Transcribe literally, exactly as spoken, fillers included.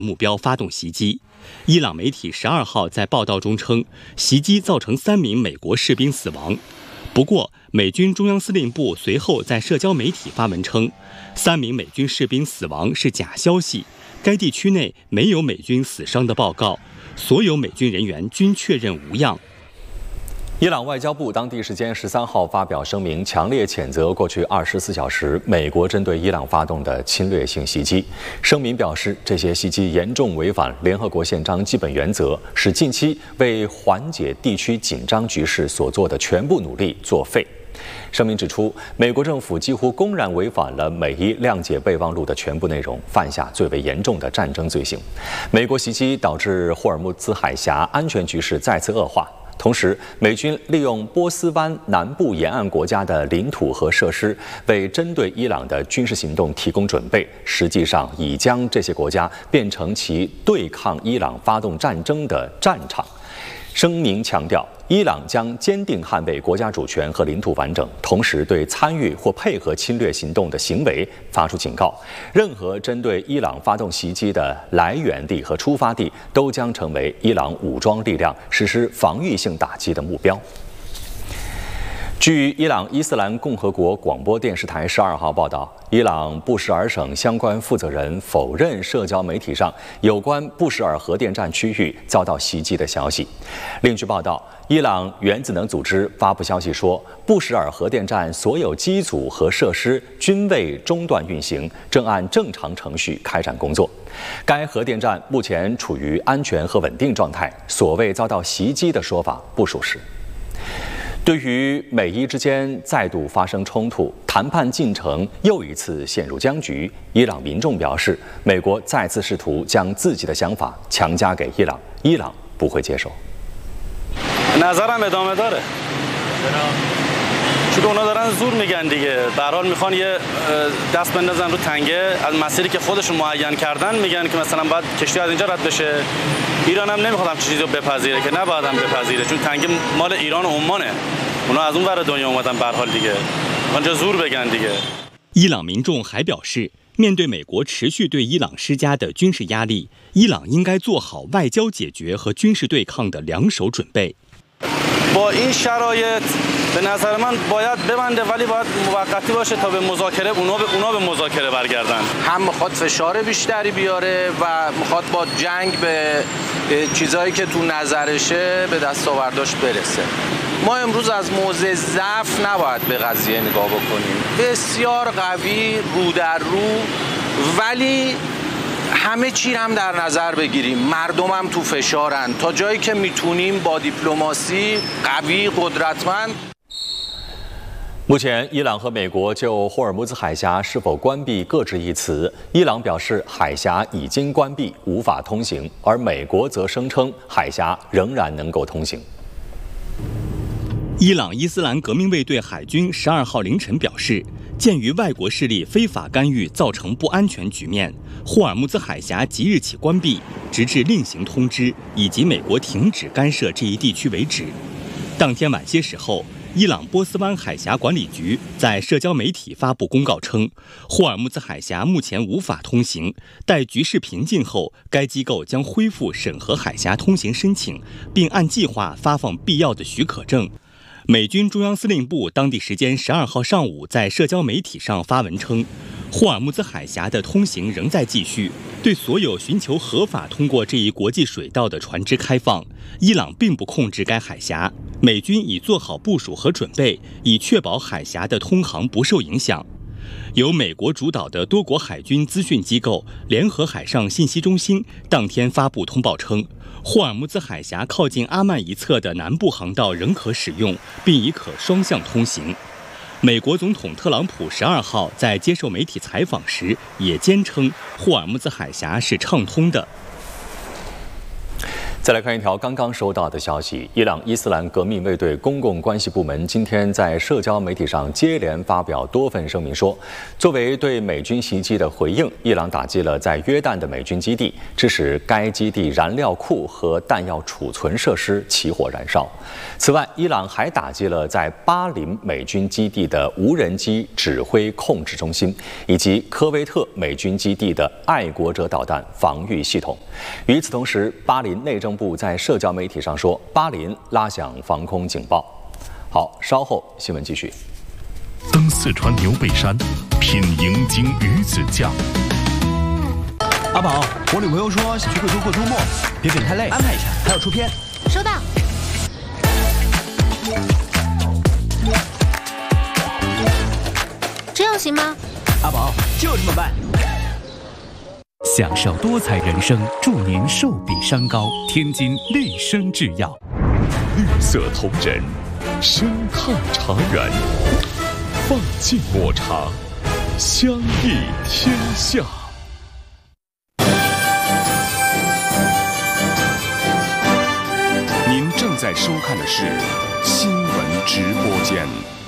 目标发动袭击。伊朗媒体十二号在报道中称，袭击造成三名美国士兵死亡。不过，美军中央司令部随后在社交媒体发文称，三名美军士兵死亡是假消息，该地区内没有美军死伤的报告，所有美军人员均确认无恙。 伊朗外交部当地时间十三号发表声明，强烈谴责过去二十四小时美国针对伊朗发动的侵略性袭击。声明表示，这些袭击严重违反联合国宪章基本原则，使近期为缓解地区紧张局势所做的全部努力作废。声明指出，美国政府几乎公然违反了美伊谅解备忘录的全部内容，犯下最为严重的战争罪行。美国袭击导致霍尔木兹海峡安全局势再次恶化。同时，美军利用波斯湾南部沿岸国家的领土和设施，为针对伊朗的军事行动提供准备，实际上已将这些国家变成其对抗伊朗发动战争的战场。声明强调，伊朗将坚定捍卫国家主权和领土完整，同时对参与或配合侵略行动的行为发出警告。任何针对伊朗发动袭击的来源地和出发地都将成为伊朗武装力量实施防御性打击的目标。据伊朗伊斯兰共和国广播电视台十二号报道，伊朗布什尔省相关负责人否认社交媒体上有关布什尔核电站区域遭到袭击的消息。另据报道，伊朗原子能组织发布消息说，布什尔核电站所有机组和设施均未中断运行，正按正常程序开展工作。该核电站目前处于安全和稳定状态，所谓遭到袭击的说法不属实。对于美伊之间再度发生冲突，谈判进程又一次陷入僵局，伊朗民众表示，美国再次试图将自己的想法强加给伊朗，伊朗不会接受。 نظرم ادامه داره. چون اونا دارن زور میگن دیگه. به هر حال میخوان یه دست بندازن رو تنگه از مسیری که خودشون معین کردن، میگن که مثلا باید کشتی از اینجا رد بشه. ایران هم نمیخواد همچین چیزی رو بپذیره که نباید هم بپذیره، چون تنگه مال ایران و عمانه. اونا از اون ور دنیا اومدن به هر حال دیگه. اونجا زور بگن دیگه. 伊朗民众还表示，面对美国持续对伊朗施加的军事压力，伊朗应该做好外交解决和军事对抗的两手准备。 با این شرایط به نظر من باید ببنده، ولی باید موقتی باشه تا به مذاکره اونا به اونا به مذاکره برگردن. هم میخواد فشار بیشتری بیاره و میخواد با جنگ به چیزایی که تو نظرشه به دستاورداش برسه. ما امروز از موضع ضعف نباید به قضیه نگاه بکنیم. بسیار قوی، رو در رو، ولی همه چی هم در نظر بگیریم. مردم هم تو فشارن. تا جایی که میتونیم با دیپلماسی قوی، قدرتمند。 目前，伊朗和美国就霍尔木兹海峡是否关闭各执一词。伊朗表示海峡已经关闭，无法通行，而美国则声称海峡仍然能够通行。 伊朗伊斯兰革命卫队海军十二号凌晨表示，鉴于外国势力非法干预造成不安全局面，霍尔木兹海峡即日起关闭，直至另行通知以及美国停止干涉这一地区为止。当天晚些时候，伊朗波斯湾海峡管理局在社交媒体发布公告称，霍尔木兹海峡目前无法通行，待局势平静后，该机构将恢复审核海峡通行申请，并按计划发放必要的许可证。美军中央司令部当地时间十二号上午在社交媒体上发文称，霍尔木兹海峡的通行仍在继续，对所有寻求合法通过这一国际水道的船只开放。伊朗并不控制该海峡，美军已做好部署和准备，以确保海峡的通航不受影响。由美国主导的多国海军资讯机构联合海上信息中心当天发布通报称，霍尔木兹海峡靠近阿曼一侧的南部航道仍可使用，并已可双向通行。美国总统特朗普十二号在接受媒体采访时也坚称，霍尔木兹海峡是畅通的。 再来看一条刚刚收到的消息：伊朗伊斯兰革命卫队公共关系部门今天在社交媒体上接连发表多份声明说，作为对美军袭击的回应，伊朗打击了在约旦的美军基地，致使该基地燃料库和弹药储存设施起火燃烧。此外，伊朗还打击了在巴林美军基地的无人机指挥控制中心，以及科威特美军基地的爱国者导弹防御系统。与此同时，巴林内政部在社交媒体上说，巴林拉响防空警报。好，稍后新闻继续。 登四川牛背山，品银鲸鱼子酱。 阿宝，我女朋友说想去贵州过周末，别别太累，安排一下，还要出片。 收到。这样行吗？ 阿宝，就这么办。 享受多彩人生，祝您寿比山高。天津绿生制药，绿色同仁，生态茶园，放进抹茶，香溢天下。 您正在收看的是新闻直播间。